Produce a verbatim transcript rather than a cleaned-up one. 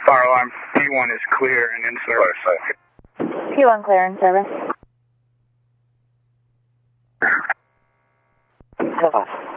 Fire alarm P one is clear and in service. P one clear in service. Tell us.